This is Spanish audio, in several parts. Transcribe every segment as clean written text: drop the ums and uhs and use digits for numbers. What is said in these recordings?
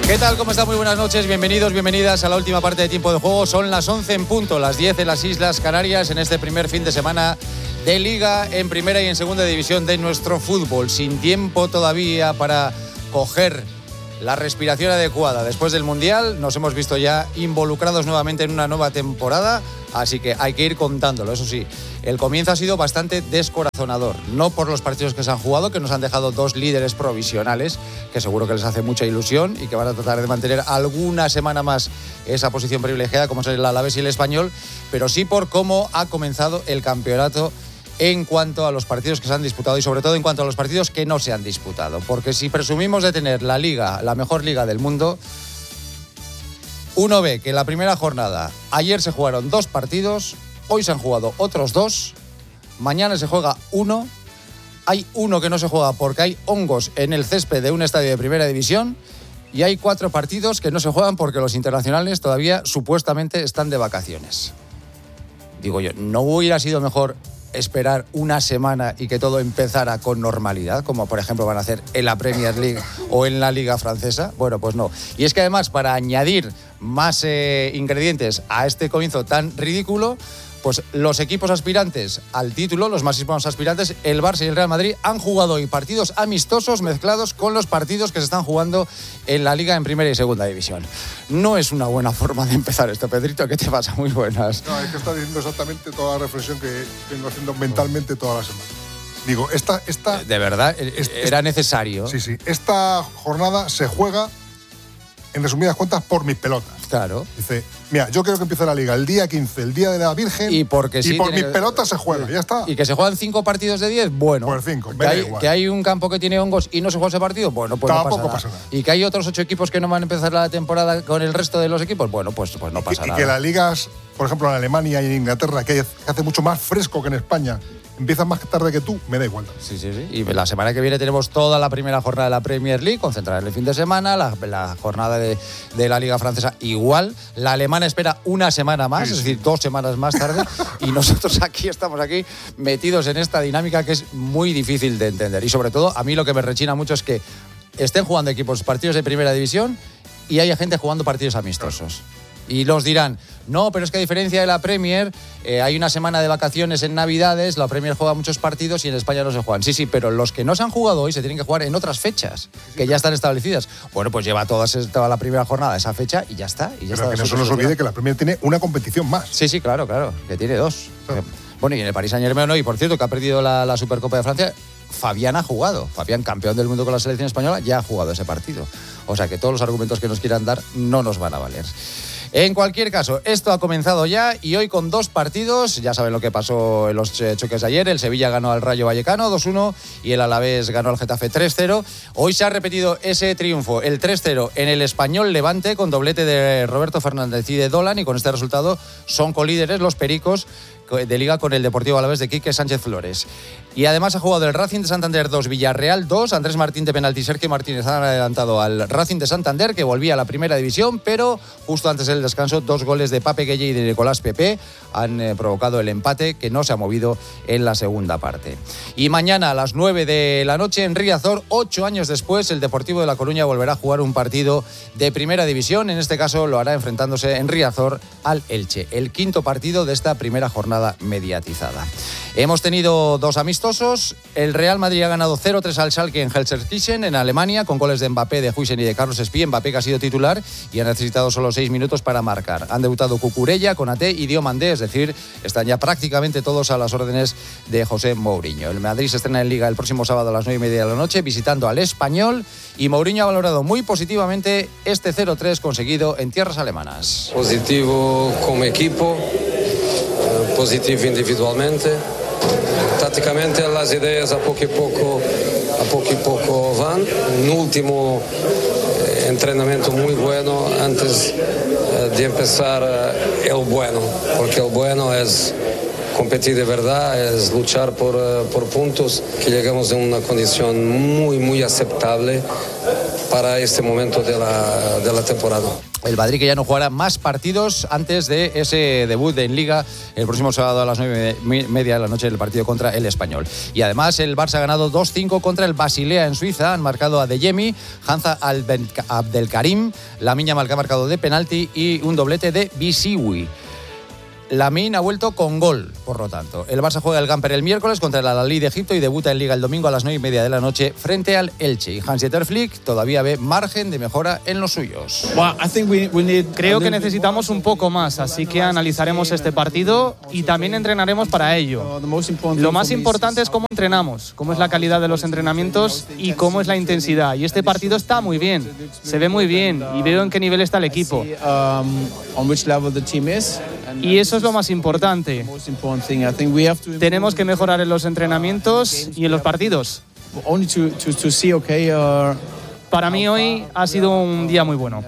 ¿Qué tal? ¿Cómo está? Muy buenas noches. Bienvenidos, bienvenidas a la última parte de Tiempo de Juego. Son las 11 en punto, las 10 en las Islas Canarias, en este primer fin de semana de Liga en Primera y en Segunda División de nuestro fútbol. Sin tiempo todavía para coger la respiración adecuada. Después del Mundial nos hemos visto ya involucrados nuevamente en una nueva temporada, así que hay que ir contándolo. Eso sí, el comienzo ha sido bastante descorazonador, no por los partidos que se han jugado, que nos han dejado dos líderes provisionales, que seguro que les hace mucha ilusión y que van a tratar de mantener alguna semana más esa posición privilegiada, como son el Alavés y el Español, pero sí por cómo ha comenzado el campeonato en cuanto a los partidos que se han disputado y sobre todo en cuanto a los partidos que no se han disputado. Porque si presumimos de tener la liga, la mejor liga del mundo, uno ve que en la primera jornada ayer se jugaron 2 partidos, hoy se han jugado otros 2, mañana se juega 1, hay 1 que no se juega porque hay hongos en el césped de un estadio de primera división y hay 4 partidos que no se juegan porque los internacionales todavía supuestamente están de vacaciones. Digo yo, ¿no hubiera sido mejor esperar una semana y que todo empezara con normalidad, como por ejemplo van a hacer en la Premier League o en la Liga Francesa? Bueno, pues no. Y es que además, para añadir más ingredientes a este comienzo tan ridículo, pues los equipos aspirantes al título, los máximos aspirantes, el Barça y el Real Madrid, han jugado hoy partidos amistosos mezclados con los partidos que se están jugando en la Liga en Primera y Segunda División. No es una buena forma de empezar esto, Pedrito. ¿Qué te pasa? Muy buenas. No, es que está diciendo exactamente toda la reflexión que vengo haciendo mentalmente toda la semana. Digo, esta de verdad, era necesario. Sí. Esta jornada se juega, en resumidas cuentas, por mis pelotas. Claro. Dice, mira, yo creo que empieza la Liga el día 15, el día de la Virgen, y por mis pelotas se juega, ya está. Y que se juegan 5 partidos de 10, bueno. Por 5, que hay un campo que tiene hongos y no se juega ese partido, bueno, pues tampoco no pasa nada. Y que hay otros 8 equipos que no van a empezar la temporada con el resto de los equipos, bueno, pues no pasa nada. Y que las ligas, por ejemplo, en Alemania y en Inglaterra, que hace mucho más fresco que en España, empiezan más tarde que tú, me da igual. Sí. Y la semana que viene tenemos toda la primera jornada de la Premier League, concentrada en el fin de semana, la jornada de la Liga Francesa igual. La alemana espera una semana más, es decir, 2 semanas más tarde, y nosotros estamos aquí metidos en esta dinámica que es muy difícil de entender. Y sobre todo, a mí lo que me rechina mucho es que estén jugando equipos partidos de primera división y haya gente jugando partidos amistosos. Y nos dirán, no, pero es que a diferencia de la Premier, hay una semana de vacaciones en Navidades, la Premier juega muchos partidos y en España no se juegan. Sí, pero los que no se han jugado hoy se tienen que jugar en otras fechas, que ya están establecidas. Bueno, pues lleva toda la primera jornada esa fecha y ya está. Pero que no se nos olvide que la Premier tiene una competición más. Sí, claro, que tiene 2. Bueno, y en el Paris Saint-Germain hoy, por cierto, que ha perdido la Supercopa de Francia, Fabián ha jugado. Fabián, campeón del mundo con la selección española, ya ha jugado ese partido. O sea que todos los argumentos que nos quieran dar no nos van a valer. En cualquier caso, esto ha comenzado ya y hoy con 2 partidos. Ya saben lo que pasó en los choques de ayer. El Sevilla ganó al Rayo Vallecano 2-1 y el Alavés ganó al Getafe 3-0. Hoy se ha repetido ese triunfo, el 3-0 en el Español Levante, con doblete de Roberto Fernández y de Dolan, y con este resultado son colíderes los pericos de Liga con el Deportivo Alavés de Quique Sánchez Flores. Y además ha jugado el Racing de Santander 2, Villarreal 2, Andrés Martín de penalti, Sergio Martínez han adelantado al Racing de Santander, que volvía a la primera división, pero justo antes del descanso 2 goles de Pape Gueye y de Nicolás Pepe han provocado el empate, que no se ha movido en la segunda parte. Y mañana a las 9 de la noche en Riazor, 8 años después, el Deportivo de La Coruña volverá a jugar un partido de primera división. En este caso lo hará enfrentándose en Riazor al Elche, el 5º partido de esta primera jornada mediatizada. Hemos tenido 2 amistosos. El Real Madrid ha ganado 0-3 al Schalke en Gelsenkirchen, en Alemania, con goles de Mbappé, de Huijsen y de Carlos Espí. Mbappé, que ha sido titular y ha necesitado solo 6 minutos para marcar. Han debutado Cucurella, Konaté y Diomandé, es decir, están ya prácticamente todos a las órdenes de José Mourinho. El Madrid se estrena en Liga el próximo sábado a las 9:30 de la noche, visitando al Español, y Mourinho ha valorado muy positivamente este 0-3 conseguido en tierras alemanas. Positivo como equipo, positivo individualmente. Tácticamente las ideas a poco y poco van. Un último entrenamiento muy bueno antes de empezar el bueno, porque el bueno es competir de verdad, es luchar por puntos, que llegamos en una condición muy aceptable para este momento de la temporada. El Madrid que ya no jugará más partidos antes de ese debut en Liga el próximo sábado a las 9:30 de la noche del partido contra el Español. Y además el Barça ha ganado 2-5 contra el Basilea en Suiza. Han marcado a Adeyemi, Hamza Abdelkarim, Lamine Yamal que ha marcado de penalti y un doblete de Bisiwi. Lamine ha vuelto con gol, por lo tanto. El Barça juega el Gamper el miércoles contra el Al-Ahly de Egipto y debuta en Liga el domingo a las 9:30 de la noche frente al Elche. Y Hans-Dieter Flick todavía ve margen de mejora en los suyos. Creo que necesitamos un poco más, así que analizaremos este partido y también entrenaremos para ello. Lo más importante es cómo entrenamos, cómo es la calidad de los entrenamientos y cómo es la intensidad. Y este partido está muy bien, se ve muy bien y veo en qué nivel está el equipo. Y eso es lo más importante. Tenemos que mejorar en los entrenamientos y en los partidos. Para mí hoy ha sido un día muy bueno.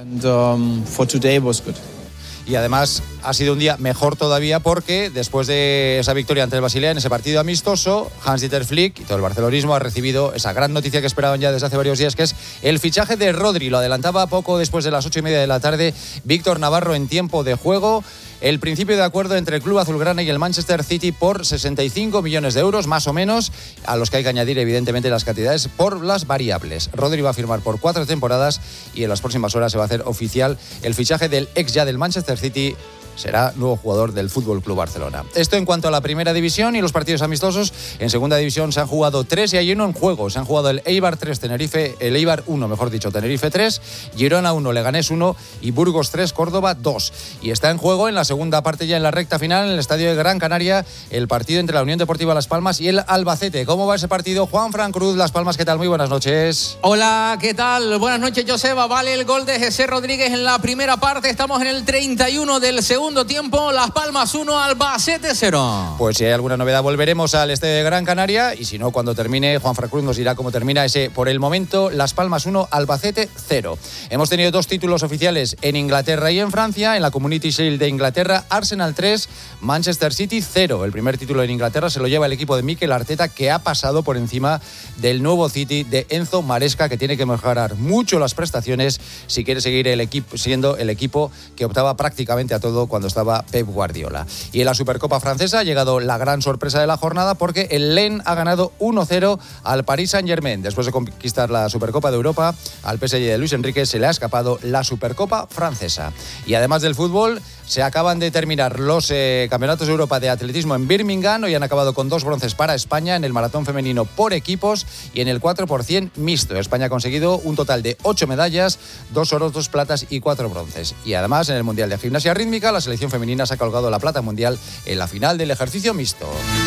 Y además ha sido un día mejor todavía porque después de esa victoria ante el Basilea en ese partido amistoso, Hans-Dieter Flick y todo el barcelonismo ha recibido esa gran noticia que esperaban ya desde hace varios días, que es el fichaje de Rodri. Lo adelantaba poco después de las 8:30 de la tarde Víctor Navarro en tiempo de juego. El principio de acuerdo entre el club azulgrana y el Manchester City por 65 millones de euros, más o menos, a los que hay que añadir evidentemente las cantidades por las variables. Rodri va a firmar por 4 temporadas y en las próximas horas se va a hacer oficial el fichaje del ex ya del Manchester City. Será nuevo jugador del Fútbol Club Barcelona. Esto en cuanto a la primera división y los partidos amistosos. En segunda división se han jugado 3 y hay uno en juego. Se han jugado el Eibar 3, el Eibar 1, mejor dicho, Tenerife 3, Girona 1, Leganés 1 y Burgos 3, Córdoba 2. Y está en juego en la segunda parte, ya en la recta final, en el estadio de Gran Canaria, el partido entre la Unión Deportiva Las Palmas y el Albacete. ¿Cómo va ese partido? Juanfran Cruz, Las Palmas, ¿qué tal? Muy buenas noches. Hola, ¿qué tal? Buenas noches, Joseba. Vale el gol de José Rodríguez en la primera parte. Estamos en el 31 del segundo tiempo. Las Palmas 1, Albacete 0. Pues si hay alguna novedad volveremos al estadio de Gran Canaria y si no, cuando termine, Juanfran Cruz nos dirá cómo termina ese, por el momento, Las Palmas 1, Albacete 0. Hemos tenido 2 títulos oficiales en Inglaterra y en Francia. En la Community Shield de Inglaterra, Arsenal 3, Manchester City 0. El primer título en Inglaterra se lo lleva el equipo de Mikel Arteta, que ha pasado por encima del nuevo City de Enzo Maresca, que tiene que mejorar mucho las prestaciones si quiere seguir siendo el equipo que optaba prácticamente a todo cuando estaba Pep Guardiola. Y en la Supercopa francesa ha llegado la gran sorpresa de la jornada porque el Lens ha ganado 1-0 al Paris Saint-Germain. Después de conquistar la Supercopa de Europa, al PSG de Luis Enrique se le ha escapado la Supercopa francesa. Y además del fútbol, se acaban de terminar los campeonatos de Europa de atletismo en Birmingham. Hoy han acabado con 2 bronces para España en el maratón femenino por equipos y en el 4x100 mixto. España ha conseguido un total de 8 medallas, 2 oros, 2 platas y 4 bronces. Y además en el Mundial de Gimnasia Rítmica, la selección femenina se ha colgado la plata mundial en la final del ejercicio mixto.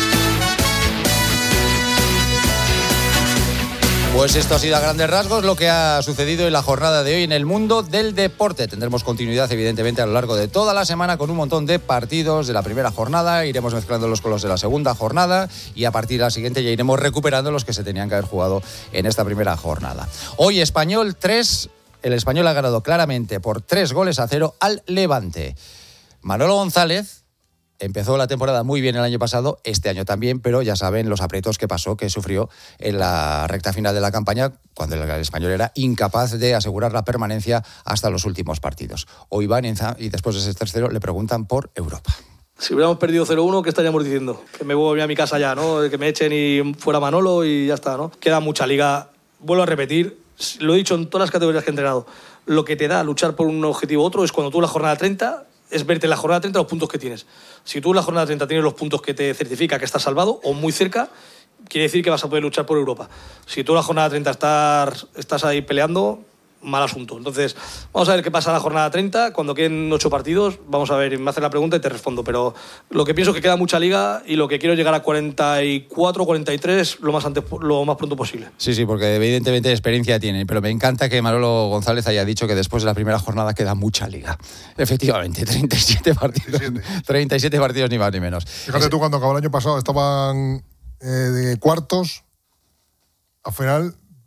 Pues esto ha sido a grandes rasgos lo que ha sucedido en la jornada de hoy en el mundo del deporte. Tendremos continuidad, evidentemente, a lo largo de toda la semana con un montón de partidos de la primera jornada. Iremos mezclándolos con los de la segunda jornada y a partir de la siguiente ya iremos recuperando los que se tenían que haber jugado en esta primera jornada. Hoy Español 3, el Español ha ganado claramente por 3-0 al Levante. Manolo González empezó la temporada muy bien el año pasado, este año también, pero ya saben los aprietos que pasó, que sufrió en la recta final de la campaña, cuando el Español era incapaz de asegurar la permanencia hasta los últimos partidos. Hoy van y después de ese 3-0 le preguntan por Europa. Si hubiéramos perdido 0-1, ¿qué estaríamos diciendo? Que me voy a mi casa ya, ¿no? Que me echen y fuera Manolo y ya está, ¿no? Queda mucha liga. Vuelvo a repetir, lo he dicho en todas las categorías que he entrenado, lo que te da luchar por un objetivo u otro es cuando tú la jornada 30... es verte en la jornada 30 los puntos que tienes. Si tú en la jornada 30 tienes los puntos que te certifica que estás salvado o muy cerca, quiere decir que vas a poder luchar por Europa. Si tú en la jornada 30 estás ahí peleando, mal asunto. Entonces, vamos a ver qué pasa en la jornada 30. Cuando queden 8 partidos, vamos a ver, me hacen la pregunta y te respondo. Pero lo que pienso es que queda mucha liga y lo que quiero es llegar a 44, 43 lo más pronto posible. Sí, porque evidentemente experiencia tiene, pero me encanta que Manolo González haya dicho que después de la primera jornada queda mucha liga. Efectivamente, 37 partidos. 37 partidos ni más ni menos. Fíjate tú, cuando acabó el año pasado estaban de cuartos, al final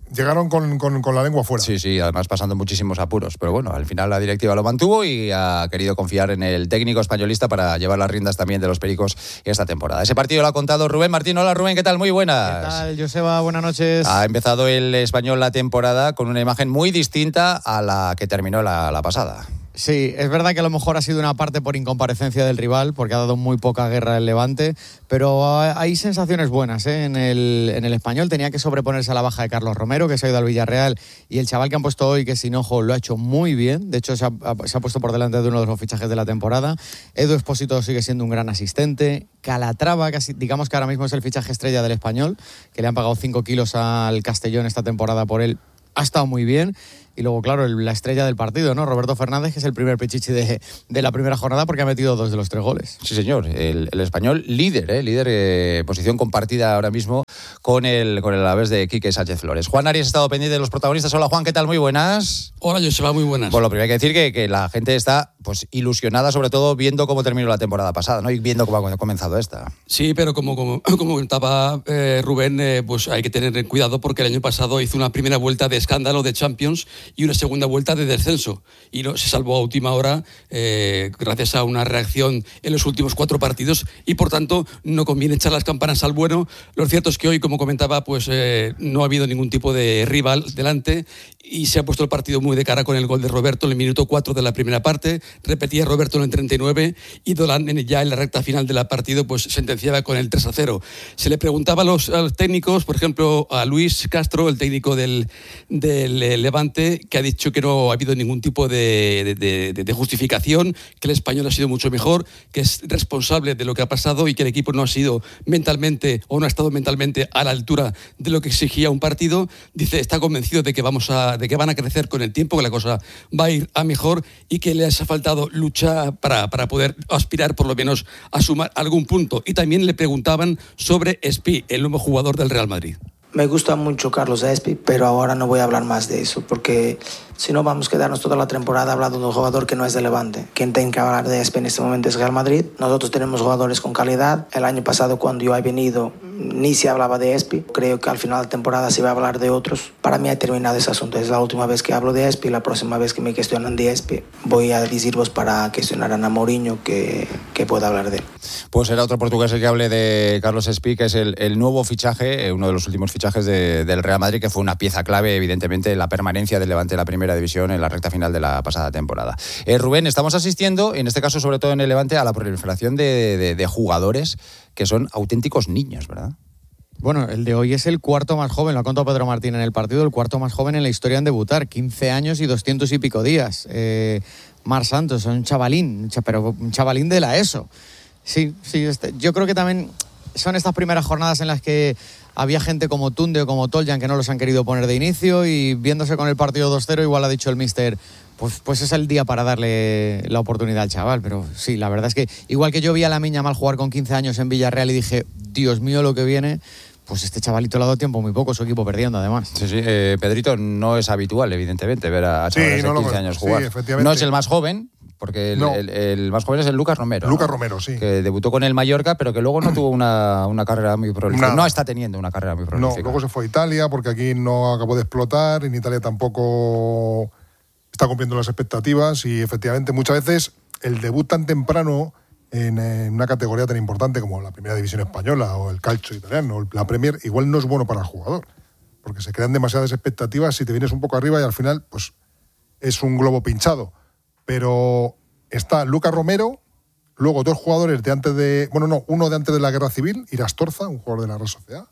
llegaron con la lengua fuera. Sí, además pasando muchísimos apuros. Pero bueno, al final la directiva lo mantuvo y ha querido confiar en el técnico españolista para llevar las riendas también de los Pericos esta temporada. Ese partido lo ha contado Rubén Martín. Hola Rubén, ¿qué tal? Muy buenas. ¿Qué tal, Joseba? Buenas noches. Ha empezado el Español la temporada con una imagen muy distinta a la que terminó la pasada. Sí, es verdad que a lo mejor ha sido una parte por incomparecencia del rival, porque ha dado muy poca guerra el Levante, pero hay sensaciones buenas, ¿eh? En el Español tenía que sobreponerse a la baja de Carlos Romero, que se ha ido al Villarreal, y el chaval que han puesto hoy, que es Hinojo, lo ha hecho muy bien. De hecho, se ha puesto por delante de uno de los fichajes de la temporada. Edu Expósito sigue siendo un gran asistente. Calatrava, digamos que ahora mismo es el fichaje estrella del Español, que le han pagado 5 kilos al Castellón esta temporada por él. Ha estado muy bien. Y luego, claro, la estrella del partido, ¿no? Roberto Fernández, que es el primer pichichi de la primera jornada porque ha metido 2 de los 3 goles. Sí, señor. El Español líder, posición compartida ahora mismo con el Alavés de Quique Sánchez Flores. Juan Arias ha estado pendiente de los protagonistas. Hola, Juan, ¿qué tal? Muy buenas. Hola, Joseba, muy buenas. Bueno, lo primero hay que decir que la gente está pues ilusionada, sobre todo viendo cómo terminó la temporada pasada, ¿no? Y viendo cómo ha comenzado esta. Sí, pero como comentaba Rubén, pues hay que tener cuidado porque el año pasado hizo una primera vuelta de escándalo de Champions y una segunda vuelta de descenso. Y se salvó a última hora gracias a una reacción en los últimos 4 partidos y, por tanto, no conviene echar las campanas al vuelo. Lo cierto es que hoy, como comentaba, pues no ha habido ningún tipo de rival delante y se ha puesto el partido muy de cara con el gol de Roberto en el minuto 4 de la primera parte. Repetía Roberto en el 39 y Dolan ya en la recta final del partido pues sentenciaba con el 3-0. Se le preguntaba a los técnicos, por ejemplo a Luis Castro, el técnico del Levante, que ha dicho que no ha habido ningún tipo de justificación, que el Español ha sido mucho mejor, que es responsable de lo que ha pasado y que el equipo no ha sido mentalmente o no ha estado mentalmente a la altura de lo que exigía un partido. Dice, está convencido de que van a crecer con el tiempo, que la cosa va a ir a mejor y que les ha faltado lucha para poder aspirar por lo menos a sumar algún punto. Y también le preguntaban sobre Espi, el nuevo jugador del Real Madrid. Me gusta mucho Carlos Espi, pero ahora no voy a hablar más de eso, porque si no vamos a quedarnos toda la temporada hablando de un jugador que no es de Levante. Quien tiene que hablar de Espi en este momento es Real Madrid. Nosotros tenemos jugadores con calidad. El año pasado, cuando yo he venido, ni se hablaba de Espi. Creo que al final de temporada se va a hablar de otros. Para mí ha terminado ese asunto. Es la última vez que hablo de Espi. La próxima vez que me cuestionan de Espi, voy a deciros para cuestionar a Mourinho que pueda hablar de él. Pues será otro portugués el que hable de Carlos Espi, que es el nuevo fichaje, uno de los últimos fichajes del Real Madrid, que fue una pieza clave, evidentemente, en la permanencia del Levante en la primera división en la recta final de la pasada temporada. Rubén, estamos asistiendo, en este caso sobre todo en el Levante, a la proliferación de jugadores que son auténticos niños, ¿verdad? Bueno, el de hoy es el cuarto más joven, lo ha contado Pedro Martín en el partido, el cuarto más joven en la historia en debutar, 15 años y 200 y pico días. Mar Santos, un chavalín, pero un chavalín de la ESO. Sí, yo creo que también son estas primeras jornadas en las que había gente como Tunde o como Toljan que no los han querido poner de inicio y viéndose con el partido 2-0 igual ha dicho el míster, pues es el día para darle la oportunidad al chaval. Pero sí, la verdad es que igual que yo vi a Lamine Yamal jugar con 15 años en Villarreal y dije, Dios mío lo que viene, pues este chavalito le ha dado tiempo muy poco, su equipo perdiendo además. Sí, Pedrito, no es habitual evidentemente ver a chavales de 15 años jugar. No es el más joven, porque el más joven es el Lucas Romero. Lucas Romero, sí. Que debutó con el Mallorca, pero que luego no tuvo una carrera muy prolífica. No está teniendo una carrera muy prolífica. No, luego se fue a Italia, porque aquí no acabó de explotar. En Italia tampoco está cumpliendo las expectativas. Y efectivamente, muchas veces el debut tan temprano en una categoría tan importante como la Primera División Española o el calcio italiano o la Premier, igual no es bueno para el jugador. Porque se crean demasiadas expectativas si te vienes un poco arriba y al final, pues, es un globo pinchado. Pero está Lucas Romero, luego 2 jugadores de antes de... uno de antes de la Guerra Civil, Irastorza, un jugador de la Real Sociedad.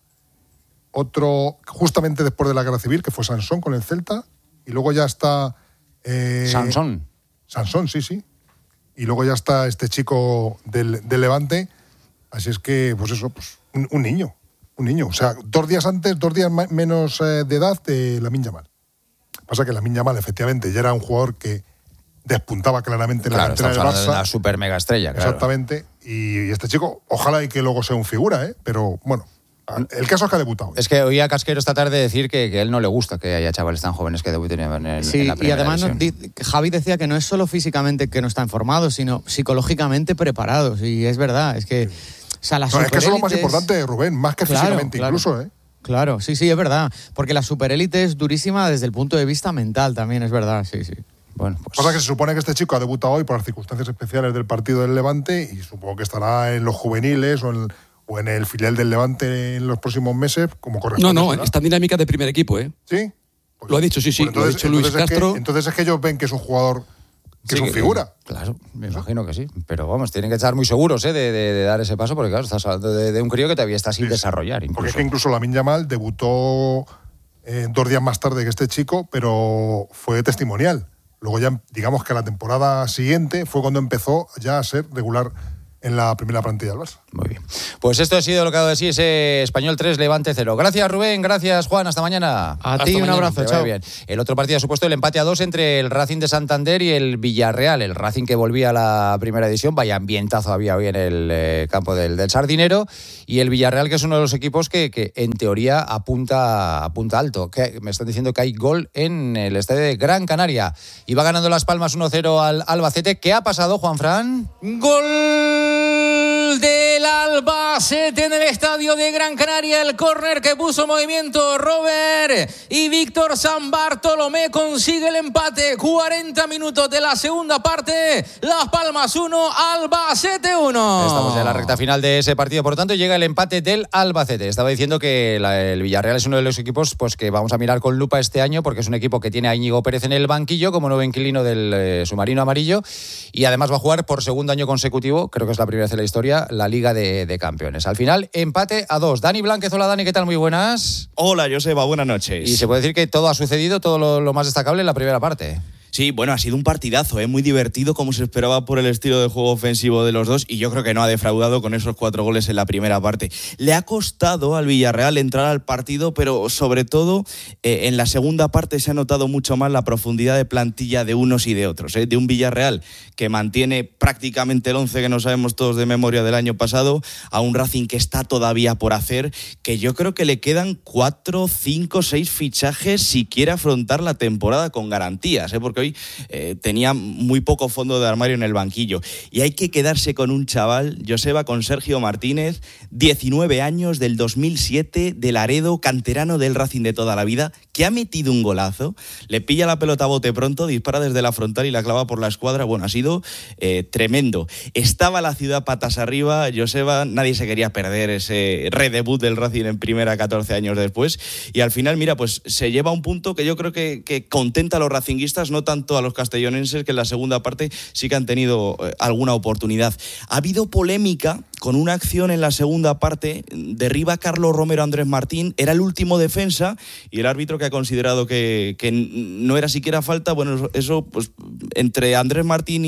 Otro justamente después de la Guerra Civil, que fue Sansón con el Celta. Y luego ya está... Sansón, sí. Y luego ya está este chico del Levante. Así es que, pues eso, pues un niño. O sea, 2 días antes, 2 días menos de edad de Lamine Yamal. Pasa que Lamine Yamal, efectivamente, ya era un jugador que despuntaba claramente en la cantera del Barça. Una super mega estrella, claro. Exactamente. Y este chico, ojalá y que luego sea un figura, pero bueno, el caso es que ha debutado. Es que oía a Casquero esta tarde decir que a él no le gusta que haya chavales tan jóvenes que debuten en la primera y además división. Javi decía que no es solo físicamente que no están formados, sino psicológicamente preparados. Y es verdad, es que... O sea, es que eso es lo más importante, Rubén, más que físicamente incluso, Claro, sí, es verdad. Porque la superélite es durísima desde el punto de vista mental también, es verdad, sí. Bueno, pues... Pasa que se supone que este chico ha debutado hoy por las circunstancias especiales del partido del Levante y supongo que estará en los juveniles o en el filial del Levante en los próximos meses, como corresponde. No, está en dinámica de primer equipo, ¿eh? ¿Sí? Pues, lo ha dicho, sí, pues lo ha dicho Luis Castro. Entonces es que ellos ven que es un jugador que es un figura. Claro, me imagino que sí. Pero vamos, tienen que estar muy seguros de dar ese paso, porque claro, estás hablando de un crío que todavía está sin desarrollar. Incluso. Porque es que incluso Lamine Yamal debutó 2 días más tarde que este chico, pero fue testimonial. Luego ya, digamos que la temporada siguiente fue cuando empezó ya a ser regular en la primera plantilla del Barça. Muy bien. Pues esto ha sido lo que ha dado de sí ese Español 3, Levante 0. Gracias, Rubén. Gracias, Juan. Hasta mañana. A ti un abrazo. Chao. Bien. El otro partido ha supuesto el empate a 2 entre el Racing de Santander y el Villarreal. El Racing que volvía a la primera división. Vaya ambientazo había hoy en el campo del Sardinero. Y el Villarreal, que es uno de los equipos que en teoría apunta alto. Que me están diciendo que hay gol en el estadio de Gran Canaria. Y va ganando Las Palmas 1-0 al Albacete. ¿Qué ha pasado, Juanfran? Gol del Albacete en el estadio de Gran Canaria. El córner que puso en movimiento Robert y Víctor San Bartolomé consigue el empate. 40 minutos de la segunda parte. Las Palmas 1, Albacete 1. Estamos ya en la recta final de ese partido. Por lo tanto, llega el empate del Albacete. Estaba diciendo que el Villarreal es uno de los equipos pues que vamos a mirar con lupa este año, porque es un equipo que tiene a Íñigo Pérez en el banquillo como nuevo inquilino del submarino amarillo, y además va a jugar por segundo año consecutivo, creo que es la primera vez en la historia, la Liga de Campeones. Al final, empate a 2. Dani Blánquez, hola Dani, ¿qué tal? Muy buenas. Hola Joseba, buenas noches. Y se puede decir que todo ha sucedido, todo lo más destacable en la primera parte. Sí, bueno, ha sido un partidazo, muy divertido, como se esperaba por el estilo de juego ofensivo de los dos, y yo creo que no ha defraudado con esos 4 goles en la primera parte. Le ha costado al Villarreal entrar al partido, pero sobre todo en la segunda parte se ha notado mucho más la profundidad de plantilla de unos y de otros, de un Villarreal que mantiene prácticamente el 11 que no sabemos todos de memoria del año pasado, a un Racing que está todavía por hacer, que yo creo que le quedan 4, 5, 6 fichajes si quiere afrontar la temporada con garantías, porque hoy tenía muy poco fondo de armario en el banquillo. Y hay que quedarse con un chaval, Joseba, con Sergio Martínez, 19 años, del 2007, de Laredo, canterano del Racing de toda la vida, que ha metido un golazo, le pilla la pelota a bote pronto, dispara desde la frontal y la clava por la escuadra. Bueno, ha sido tremendo. Estaba la ciudad patas arriba, Joseba, nadie se quería perder ese redebut del Racing en primera 14 años después, y al final, mira, pues se lleva un punto que yo creo que contenta a los racinguistas, no tanto a los castellonenses, que en la segunda parte sí que han tenido alguna oportunidad. Ha habido polémica con una acción en la segunda parte, derriba Carlos Romero a Andrés Martín, era el último defensa, y el árbitro, que ha considerado que no era siquiera falta, bueno, eso pues entre Andrés Martín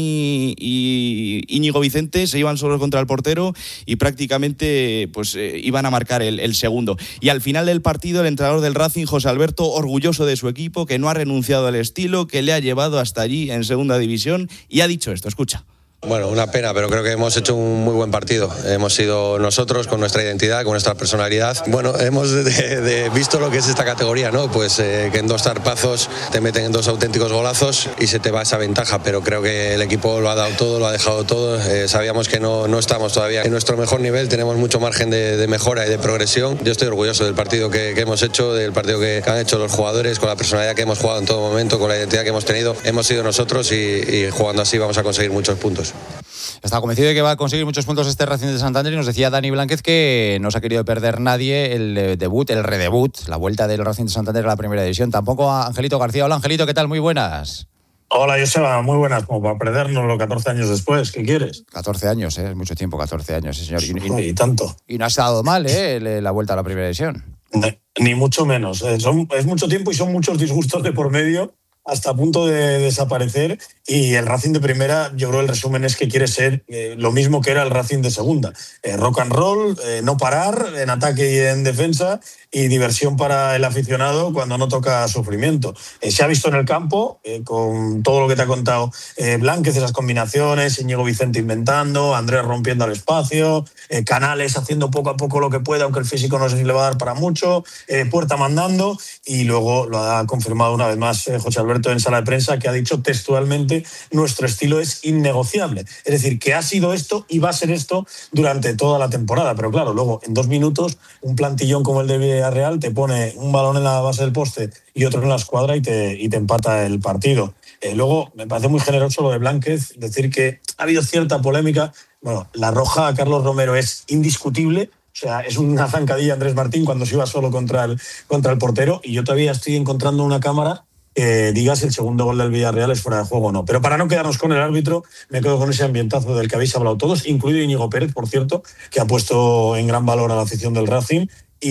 y Íñigo Vicente se iban solos contra el portero y prácticamente pues iban a marcar el segundo. Y al final del partido, el entrenador del Racing, José Alberto, orgulloso de su equipo, que no ha renunciado al estilo, que le ha llevado hasta allí en segunda división, y ha dicho esto, escucha. Bueno, una pena, pero creo que hemos hecho un muy buen partido. Hemos sido nosotros con nuestra identidad, con nuestra personalidad. Bueno, hemos visto lo que es esta categoría, ¿no? Pues que en 2 zarpazos te meten en 2 auténticos golazos y se te va esa ventaja, pero creo que el equipo lo ha dado todo, lo ha dejado todo. Sabíamos que no estamos todavía en nuestro mejor nivel, tenemos mucho margen de mejora y de progresión. Yo estoy orgulloso del partido que hemos hecho, del partido que han hecho los jugadores, con la personalidad que hemos jugado en todo momento, con la identidad que hemos tenido. Hemos sido nosotros y jugando así vamos a conseguir muchos puntos. Está convencido de que va a conseguir muchos puntos este Racing de Santander, y nos decía Dani Blánquez que no se ha querido perder nadie el debut, el redebut, la vuelta del Racing de Santander a la primera división. Tampoco a Angelito García. Hola Angelito, ¿qué tal? Muy buenas. Hola Joseba, muy buenas, como para perdernoslo 14 años después, ¿qué quieres? 14 años, es mucho tiempo, 14 años, sí señor. Y tanto. Y no ha estado mal, la vuelta a la primera división. Ni mucho menos, es mucho tiempo y son muchos disgustos de por medio, hasta a punto de desaparecer, y el Racing de primera, yo creo el resumen es que quiere ser lo mismo que era el Racing de segunda, rock and roll, no parar en ataque y en defensa, y diversión para el aficionado cuando no toca sufrimiento. Se ha visto en el campo, con todo lo que te ha contado Blánquez, esas combinaciones, Íñigo Vicente inventando, Andrés rompiendo al espacio, Canales haciendo poco a poco lo que puede, aunque el físico no sé si le va a dar para mucho, Puerta mandando, y luego lo ha confirmado una vez más José Alberto Alberto, en sala de prensa, que ha dicho textualmente: nuestro estilo es innegociable. Es decir, que ha sido esto y va a ser esto durante toda la temporada. Pero claro, luego en 2 minutos un plantillón como el de Villarreal te pone un balón en la base del poste y otro en la escuadra y te empata el partido. Luego me parece muy generoso lo de Blánquez, decir que ha habido cierta polémica. Bueno, la roja a Carlos Romero es indiscutible. O sea, es una zancadilla Andrés Martín cuando se iba solo contra el portero, y yo todavía estoy encontrando una cámara que diga si el segundo gol del Villarreal es fuera de juego o no. Pero para no quedarnos con el árbitro, me quedo con ese ambientazo del que habéis hablado todos, incluido Íñigo Pérez, por cierto, que ha puesto en gran valor a la afición del Racing.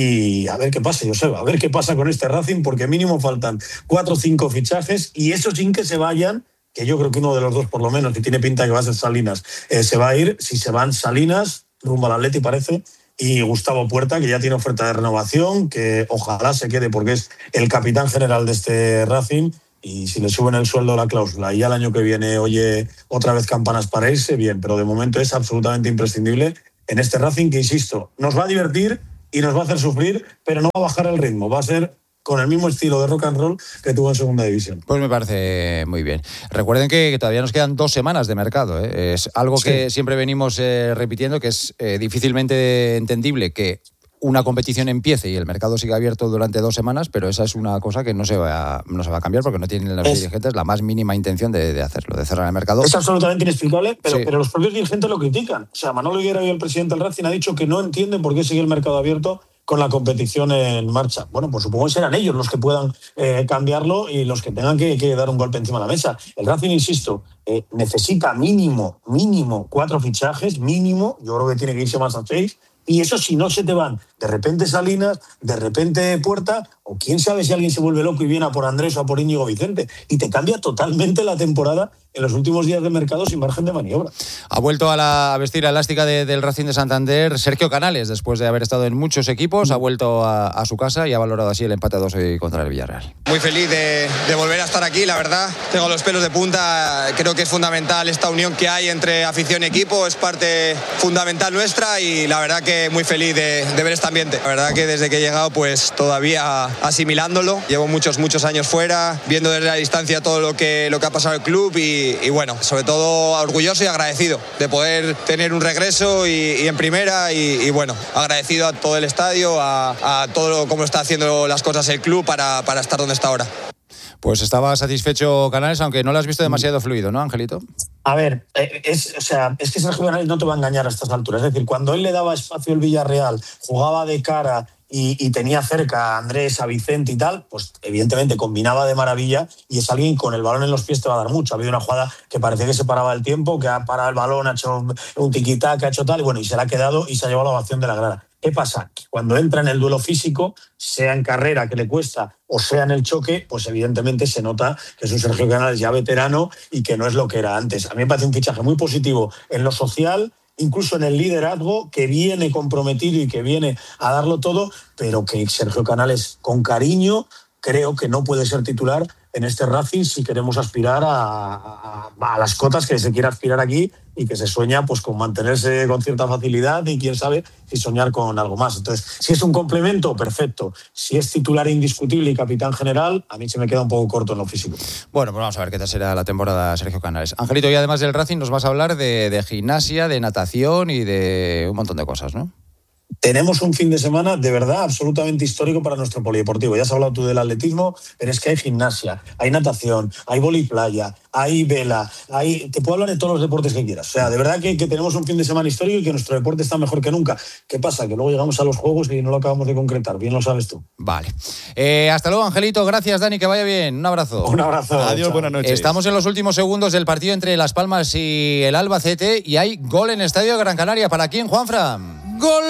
Y a ver qué pasa, Joseba, a ver qué pasa con este Racing, porque mínimo faltan 4 o 5 fichajes, y eso sin que se vayan, que yo creo que uno de los dos por lo menos, que tiene pinta que va a ser Salinas, se va a ir. Si se van Salinas, rumbo al Atleti parece, y Gustavo Puerta, que ya tiene oferta de renovación, que ojalá se quede porque es el capitán general de este Racing, y si le suben el sueldo, la cláusula, y ya el año que viene oye otra vez campanas para irse, bien, pero de momento es absolutamente imprescindible en este Racing, que insisto, nos va a divertir y nos va a hacer sufrir, pero no va a bajar el ritmo, va a ser con el mismo estilo de rock and roll que tuvo en segunda división. Pues me parece muy bien. Recuerden que todavía nos quedan 2 semanas de mercado, ¿eh? Es algo que siempre venimos repitiendo, que es difícilmente entendible que una competición empiece y el mercado siga abierto durante 2 semanas, pero esa es una cosa que no se va a cambiar, porque no tienen los dirigentes la más mínima intención de hacerlo, de cerrar el mercado. Es absolutamente inexplicable, pero los propios dirigentes lo critican. O sea, Manolo Higuera, el presidente del Racing, ha dicho que no entienden por qué sigue el mercado abierto con la competición en marcha. Bueno, pues supongo que serán ellos los que puedan cambiarlo y los que tengan que dar un golpe encima de la mesa. El Racing, insisto, necesita mínimo 4 fichajes, mínimo. Yo creo que tiene que irse más a 6. Y eso, si no se te van de repente Salinas, de repente Puerta, o quién sabe si alguien se vuelve loco y viene a por Andrés o a por Íñigo Vicente, y te cambia totalmente la temporada en los últimos días de mercado sin margen de maniobra. Ha vuelto a vestir la elástica del Racing de Santander Sergio Canales, después de haber estado en muchos equipos, ha vuelto a su casa y ha valorado así el empate a 2 hoy contra el Villarreal. Muy feliz de volver a estar aquí, la verdad. Tengo los pelos de punta, creo que es fundamental esta unión que hay entre afición y equipo, es parte fundamental nuestra, y la verdad que muy feliz de ver este ambiente. La verdad que desde que he llegado, pues todavía asimilándolo. Llevo muchos años fuera, viendo desde la distancia todo lo que ha pasado el club, y bueno, sobre todo orgulloso y agradecido de poder tener un regreso y en primera, y bueno, agradecido a todo el estadio, a todo cómo está haciendo las cosas el club para estar donde está ahora. Pues estaba satisfecho Canales, aunque no lo has visto demasiado fluido, ¿no, Angelito? A ver, es que Sergio Canales no te va a engañar a estas alturas. Es decir, cuando él le daba espacio al Villarreal, jugaba de cara y tenía cerca a Andrés, a Vicente y tal, pues evidentemente combinaba de maravilla, y es alguien con el balón en los pies te va a dar mucho. Ha habido una jugada que parecía que se paraba el tiempo, que ha parado el balón, ha hecho un tiquitac, ha hecho tal, y bueno, y se le ha quedado y se ha llevado la ovación de la grada. ¿Qué pasa? Que cuando entra en el duelo físico, sea en carrera, que le cuesta, o sea en el choque, pues evidentemente se nota que es un Sergio Canales ya veterano y que no es lo que era antes. A mí me parece un fichaje muy positivo en lo social, incluso en el liderazgo, que viene comprometido y que viene a darlo todo, pero que Sergio Canales, con cariño, creo que no puede ser titular en este Racing si queremos aspirar a las cotas que se quiera aspirar aquí, y que se sueña pues con mantenerse con cierta facilidad, y quién sabe si soñar con algo más. Entonces, si es un complemento, perfecto. Si es titular indiscutible y capitán general, a mí se me queda un poco corto en lo físico. Bueno, pues vamos a ver qué tal será la temporada Sergio Canales. Angelito, y además del Racing nos vas a hablar de gimnasia, de natación y de un montón de cosas, ¿no? Tenemos un fin de semana de verdad absolutamente histórico para nuestro polideportivo. Ya has hablado tú del atletismo, pero es que hay gimnasia, hay natación, hay voliplaya, hay vela, te puedo hablar de todos los deportes que quieras. O sea, de verdad que tenemos un fin de semana histórico y que nuestro deporte está mejor que nunca. ¿Qué pasa? Que luego llegamos a los Juegos y no lo acabamos de concretar. Bien lo sabes tú. Vale. Hasta luego, Angelito. Gracias, Dani. Que vaya bien. Un abrazo. Un abrazo. Adiós, chao. Buenas noches. Estamos en los últimos segundos del partido entre Las Palmas y el Albacete, y hay gol en el Estadio de Gran Canaria. ¿Para quién, Juanfran? Gol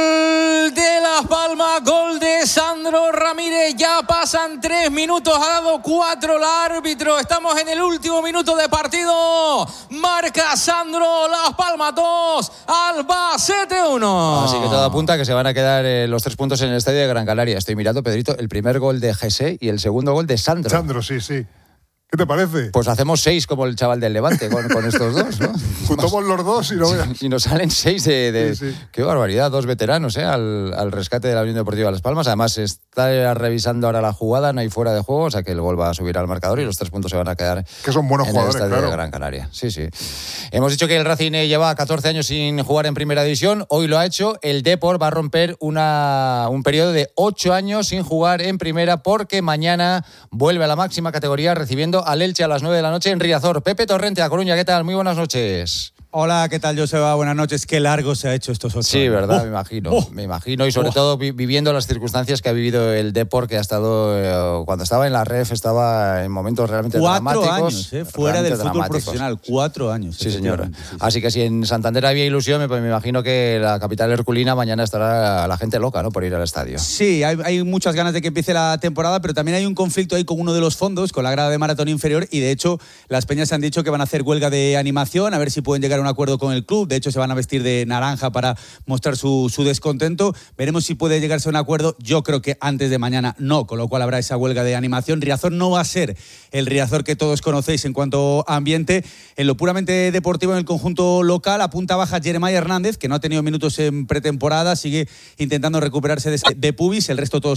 de Las Palmas, gol de Sandro Ramírez. Ya pasan 3 minutos, ha dado 4 el árbitro. Estamos en el último minuto de partido. Marca Sandro, Las Palmas 2, Albacete 1. Así que todo apunta a que se van a quedar los 3 puntos en el Estadio de Gran Canaria. Estoy mirando, Pedrito, el primer gol de Jesse y el segundo gol de Sandro. Sandro, sí. ¿Qué te parece? Pues hacemos 6 como el chaval del Levante con estos dos, ¿no? Juntamos los dos y no veas. Y nos salen 6 de Sí. Qué barbaridad, 2 veteranos, al rescate de la Unión Deportiva Las Palmas. Además, está revisando ahora la jugada, no hay fuera de juego, o sea que el gol va a subir al marcador y los 3 puntos se van a quedar Que son buenos en jugadores, el estadio claro. de Gran Canaria. Sí. Hemos dicho que el Racing lleva 14 años sin jugar en Primera División, hoy lo ha hecho. El Depor va a romper un periodo de 8 años sin jugar en Primera porque mañana vuelve a la máxima categoría recibiendo al Elche a las 9 de la noche en Riazor. Pepe Torrente, A Coruña, ¿qué tal? Muy buenas noches. Hola, ¿qué tal, Joseba? Buenas noches. Qué largo se ha hecho estos 8 Sí, años. verdad, me imagino. Y sobre todo viviendo las circunstancias que ha vivido el Depor, que ha estado, cuando estaba en la REF, estaba en momentos realmente 4 dramáticos. años, fuera del fútbol dramáticos. profesional. 4 años. Sí, señor. Sí. Así que si en Santander había ilusión, me imagino que la capital herculina mañana estará la gente loca, ¿no?, por ir al estadio. Sí, hay muchas ganas de que empiece la temporada, pero también hay un conflicto ahí con uno de los fondos, con la grada de maratón inferior, y de hecho las peñas han dicho que van a hacer huelga de animación, a ver si pueden llegar a un acuerdo con el club. De hecho, se van a vestir de naranja para mostrar su descontento. Veremos si puede llegarse a un acuerdo. Yo creo que antes de mañana no, con lo cual habrá esa huelga de animación. Riazor no va a ser el Riazor que todos conocéis en cuanto a ambiente. En lo puramente deportivo, en el conjunto local, a punta baja Jeremiah Hernández, que no ha tenido minutos en pretemporada, sigue intentando recuperarse de pubis. El resto todos